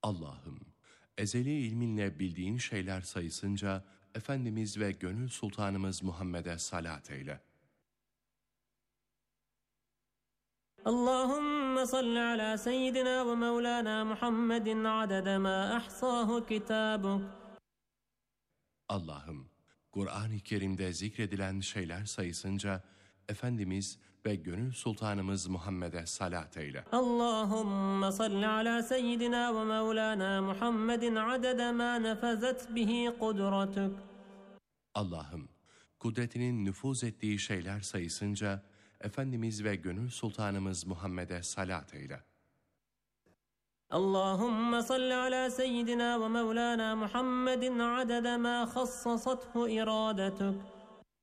Allah'ım, ezeli ilminle bildiğin şeyler sayısınca Efendimiz ve gönül sultanımız Muhammed'e salat eyle. Allahümme salli ala seyyidina ve mevlana Muhammedin adede ma ahsahu kitabuk. Allah'ım, Kur'an-ı Kerim'de zikredilen şeyler sayısınca Efendimiz ve gönül sultanımız Muhammed'e salat eyle. Allahümme salli ala seyyidina ve mevlana Muhammedin adede ma nefezet bihi kudretuk. Allah'ım, kudretinin nüfuz ettiği şeyler sayısınca Efendimiz ve gönül sultanımız Muhammed'e salat eyle. Allahümme salli ala seyyidina ve mevlana Muhammedin adede ma khassasathu iradetuk.